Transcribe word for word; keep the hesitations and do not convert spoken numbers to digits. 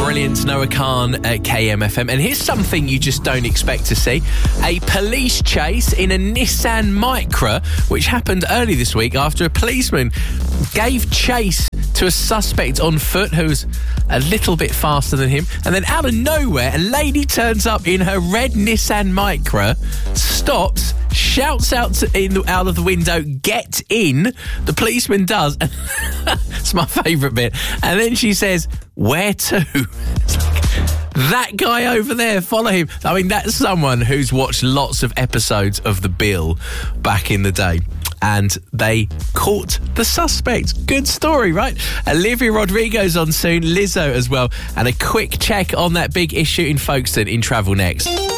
brilliant. Noah Khan at K M F M. And here's something you just don't expect to see. A police chase in a Nissan Micra, which happened early this week after a policeman gave chase to a suspect on foot who was a little bit faster than him. And then out of nowhere, a lady turns up in her red Nissan Micra, stops, shouts out to, in, out of the window, "Get in." The policeman does. It's my favourite bit. And then she says, "Where to?" It's like, that guy over there, follow him. I mean, that's someone who's watched lots of episodes of The Bill back in the day. And they caught the suspect. Good story, right? Olivia Rodrigo's on soon, Lizzo as well. And a quick check on that big issue in Folkestone in Travel next.